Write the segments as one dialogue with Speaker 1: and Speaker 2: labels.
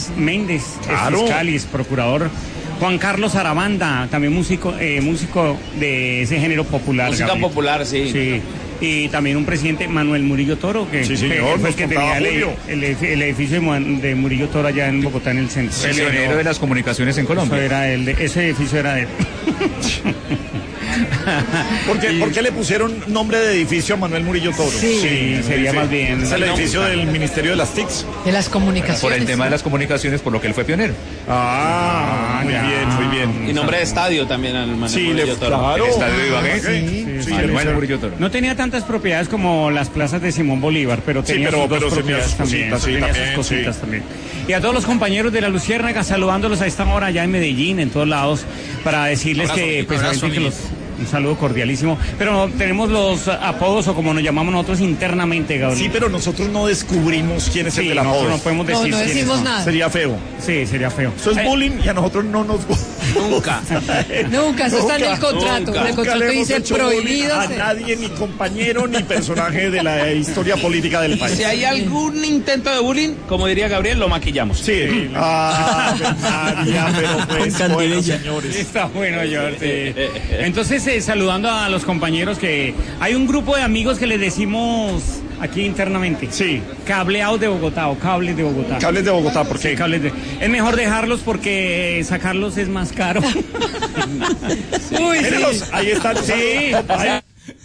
Speaker 1: Méndez,
Speaker 2: Claro.
Speaker 1: fiscal y procurador. Juan Carlos Arabanda, también músico de ese género popular.
Speaker 3: Música
Speaker 1: Gabriel.
Speaker 3: popular, sí.
Speaker 1: Sí. Y también un presidente, Manuel Murillo Toro, que
Speaker 2: Sí, señor,
Speaker 1: fue el que tenía
Speaker 2: Julio.
Speaker 1: el edificio de Murillo Toro allá en Bogotá, en el centro.
Speaker 4: El pionero de las comunicaciones en Colombia.
Speaker 1: Ese edificio era de él.
Speaker 2: ¿Por qué le pusieron nombre de edificio a Manuel Murillo Toro?
Speaker 1: Sí, sería más bien.
Speaker 2: Es el edificio del Ministerio de las TICs.
Speaker 5: De las comunicaciones.
Speaker 4: Por el tema de las comunicaciones, por lo que él fue pionero.
Speaker 2: Muy bien, muy bien.
Speaker 3: Y nombre de estadio también al Manuel
Speaker 2: Sí,
Speaker 3: Murillo Toro.
Speaker 2: claro.
Speaker 4: El estadio de Ibagué.
Speaker 2: Sí,
Speaker 4: El Manuel Murillo Toro.
Speaker 1: No tenía tantas propiedades como las plazas de Simón Bolívar, pero tenía sus dos
Speaker 2: pero tenía
Speaker 1: propiedades
Speaker 2: sus
Speaker 1: también.
Speaker 2: cositas, sí,
Speaker 1: Tenía sus
Speaker 2: también,
Speaker 1: cositas
Speaker 2: sí.
Speaker 1: también. Y a todos los compañeros de la Luciérnaga, saludándolos a esta hora allá en Medellín, en todos lados, para decirles un saludo cordialísimo. Pero tenemos los apodos, o como nos llamamos nosotros internamente, Gabriel.
Speaker 2: Sí, pero nosotros no descubrimos quién es el
Speaker 1: Sí,
Speaker 2: del apodo.
Speaker 1: nosotros no podemos decir
Speaker 5: No
Speaker 1: quiénes
Speaker 5: decimos
Speaker 1: son.
Speaker 5: nada.
Speaker 2: Sería feo.
Speaker 1: Sí, sería feo.
Speaker 2: Eso es bullying y a nosotros no nos gusta.
Speaker 3: Nunca.
Speaker 5: Nunca, eso está en el contrato.
Speaker 3: nunca.
Speaker 5: En el
Speaker 2: Nunca
Speaker 5: contrato
Speaker 2: le hemos
Speaker 5: dice
Speaker 2: hecho bullying
Speaker 5: prohibido
Speaker 2: a
Speaker 5: ser.
Speaker 2: nadie, ni compañero, ni personaje de la historia política del país.
Speaker 3: Si hay algún intento de bullying, como diría Gabriel, lo maquillamos.
Speaker 2: Sí. María, pero pues,
Speaker 6: Con
Speaker 2: bueno,
Speaker 6: Candela.
Speaker 2: señores.
Speaker 1: Está bueno, George. Entonces, saludando a los compañeros, que hay un grupo de amigos que les decimos aquí internamente.
Speaker 2: Sí.
Speaker 1: Cableados de Bogotá o cables de Bogotá.
Speaker 2: Cables de Bogotá, ¿por
Speaker 1: Sí,
Speaker 2: qué?
Speaker 1: es mejor dejarlos porque sacarlos es más caro. Uy,
Speaker 2: Mírelos, ahí están.
Speaker 1: Sí.
Speaker 2: Ahí.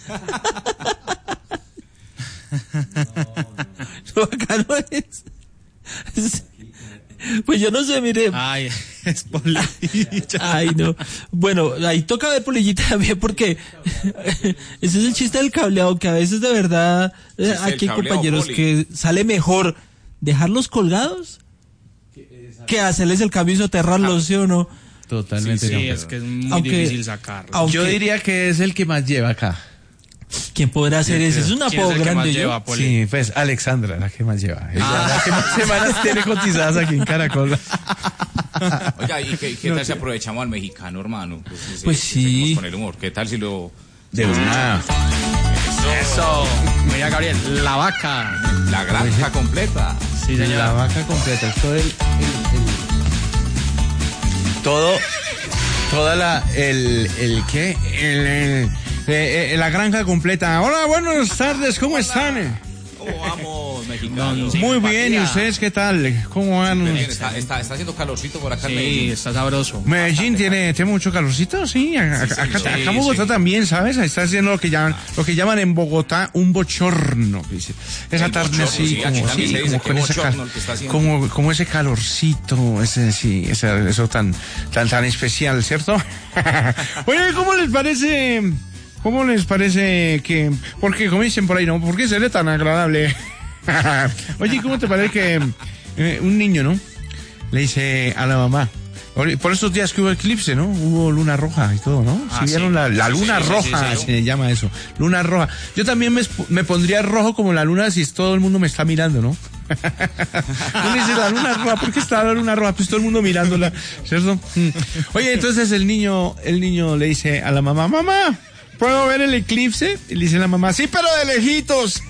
Speaker 6: Lo bacano es. Pues yo no sé, mire.
Speaker 7: Ay, es polilla.
Speaker 6: Ay, no. Bueno, ahí toca ver polillita también porque ese es el chiste del cableado, que a veces de verdad aquí hay compañeros que sale mejor dejarlos colgados que hacerles el cambio y soterrarlos, ¿sí o no?
Speaker 7: Totalmente. Sí,
Speaker 6: no.
Speaker 7: es que es muy
Speaker 6: Aunque-
Speaker 7: difícil sacarlo.
Speaker 6: aunque-
Speaker 7: Yo diría que es el que más lleva acá.
Speaker 6: ¿Quién podrá hacer eso? Es un
Speaker 7: ¿Quién
Speaker 6: apodo
Speaker 7: es el que más
Speaker 6: grande,
Speaker 7: lleva,
Speaker 6: yo.
Speaker 7: Poli?
Speaker 8: Sí, pues Alexandra, la que más lleva. La que más semanas tiene cotizadas aquí en Caracol.
Speaker 9: Oiga, ¿y qué tal si aprovechamos al mexicano, hermano?
Speaker 6: Pues sí.
Speaker 9: seguimos con el humor. ¿Qué tal si lo...
Speaker 8: De una.
Speaker 7: Eso. Mira, Gabriel, la vaca.
Speaker 9: La granja completa?
Speaker 7: Sí,
Speaker 8: La
Speaker 7: señora.
Speaker 8: vaca completa. Toda la granja completa. Hola, buenas tardes, ¿cómo están?
Speaker 9: ¿Cómo vamos, mexicanos?
Speaker 8: Muy bien, ¿y ustedes qué tal? ¿Cómo van?
Speaker 9: Bien, está haciendo calorcito por acá en
Speaker 7: Sí,
Speaker 9: Medellín.
Speaker 7: está sabroso.
Speaker 8: Medellín tiene mucho calorcito, sí. Acá en Bogotá también, ¿sabes? Está haciendo lo que llaman en Bogotá un bochorno. Dice. Esa
Speaker 9: El
Speaker 8: tarde
Speaker 9: bochorno,
Speaker 8: así,
Speaker 9: sí, aquí
Speaker 8: como
Speaker 9: también
Speaker 8: así,
Speaker 9: se dice
Speaker 8: como
Speaker 9: que
Speaker 8: con ese
Speaker 9: bochorno el que está haciendo.
Speaker 8: como ese calorcito, ese sí, eso tan especial, ¿cierto? Oye, ¿cómo les parece? ¿Cómo les parece que, porque como dicen por ahí, no, ¿por qué se ve tan agradable? Oye, ¿cómo te parece que un niño, ¿no? Le dice a la mamá, por estos días que hubo eclipse, ¿no? Hubo luna roja y todo, ¿no?
Speaker 7: Ah,
Speaker 8: ¿Sí vieron
Speaker 7: sí.
Speaker 8: la luna
Speaker 7: Sí,
Speaker 8: roja?
Speaker 7: sí.
Speaker 8: Se le llama eso, luna roja. Yo también me pondría rojo como la luna si todo el mundo me está mirando, ¿no? Uno dice, la luna roja, ¿por qué está la luna roja? Pues todo el mundo mirándola, ¿cierto? Oye, entonces el niño le dice a la mamá, mamá, ¿puedo ver el eclipse? Y le dice la mamá, sí, pero de lejitos.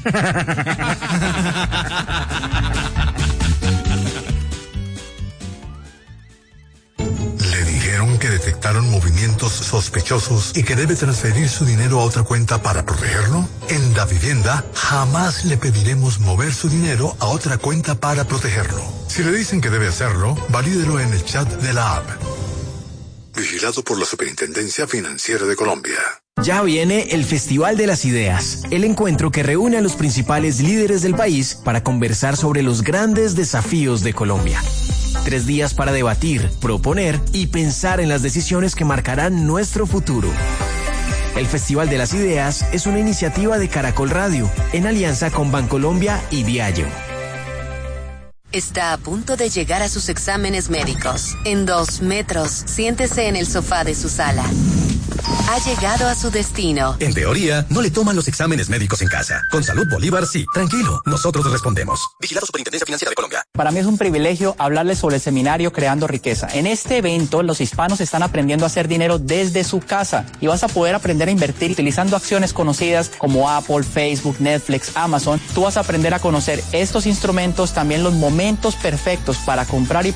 Speaker 10: Le dijeron que detectaron movimientos sospechosos y que debe transferir su dinero a otra cuenta para protegerlo. En Davivienda jamás le pediremos mover su dinero a otra cuenta para protegerlo. Si le dicen que debe hacerlo, valídelo en el chat de la app. Vigilado por la Superintendencia Financiera de Colombia.
Speaker 11: Ya viene el Festival de las Ideas, el encuentro que reúne a los principales líderes del país para conversar sobre los grandes desafíos de Colombia. 3 días para debatir, proponer y pensar en las decisiones que marcarán nuestro futuro. El Festival de las Ideas es una iniciativa de Caracol Radio, en alianza con Bancolombia y Diageo.
Speaker 12: Está a punto de llegar a sus exámenes médicos. En 2 metros, siéntese en el sofá de su sala. Ha llegado a su destino.
Speaker 13: En teoría, no le toman los exámenes médicos en casa. Con Salud Bolívar, sí. Tranquilo, nosotros respondemos. Vigilado Superintendencia Financiera de Colombia.
Speaker 14: Para mí es un privilegio hablarles sobre el seminario Creando Riqueza. En este evento, los hispanos están aprendiendo a hacer dinero desde su casa y vas a poder aprender a invertir utilizando acciones conocidas como Apple, Facebook, Netflix, Amazon. Tú vas a aprender a conocer estos instrumentos, también los momentos perfectos para comprar y